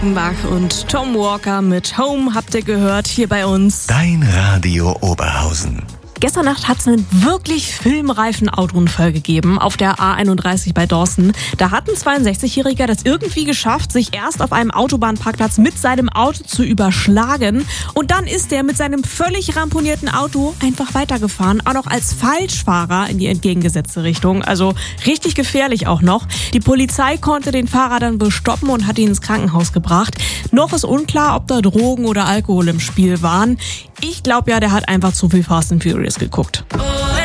Bach und Tom Walker mit Home habt ihr gehört hier bei uns. Dein Radio Oberhausen. Gestern Nacht hat es einen wirklich filmreifen Autounfall gegeben auf der A31 bei Dawson. Da hat ein 62-Jähriger das irgendwie geschafft, sich erst auf einem Autobahnparkplatz mit seinem Auto zu überschlagen. Und dann ist er mit seinem völlig ramponierten Auto einfach weitergefahren, auch noch als Falschfahrer in die entgegengesetzte Richtung. Also richtig gefährlich auch noch. Die Polizei konnte den Fahrer dann bestoppen und hat ihn ins Krankenhaus gebracht. Noch ist unklar, ob da Drogen oder Alkohol im Spiel waren. Ich glaube ja, der hat einfach zu viel Fast and Furious geguckt.